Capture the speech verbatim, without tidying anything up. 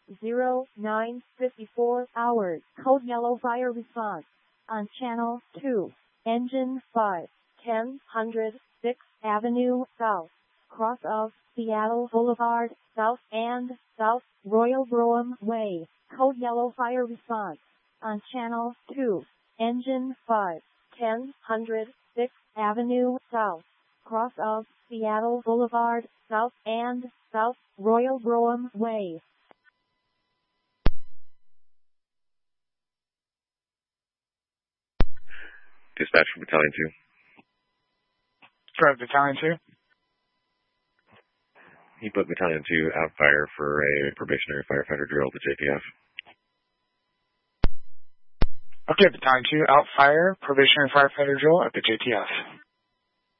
zero nine fifty-four hours. Code yellow fire response on channel two. Engine five, ten hundred sixth Avenue South, cross of Seattle Boulevard, South and South Royal Brougham Way. Code yellow fire response on channel two. Engine five, ten hundred sixth Avenue South, cross of Seattle Boulevard, South and South Royal Brougham Way. Dispatch from Battalion two. For Battalion two? He put Battalion two out fire for a probationary firefighter drill at the J P F. Okay, Battalion two, out fire, probationary firefighter drill at the J T F.